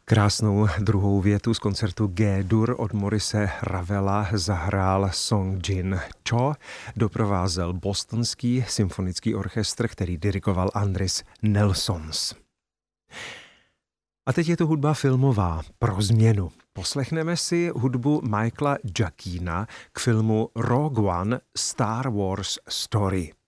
Krásnou druhou větu z koncertu G-dur od Maurice Ravela zahrál Song Jin Cho, doprovázel Bostonský symfonický orchestr, který dirigoval Andris Nelsons. A teď je to hudba filmová pro změnu. Poslechneme si hudbu Michaela Giacchina k filmu Rogue One Star Wars Story.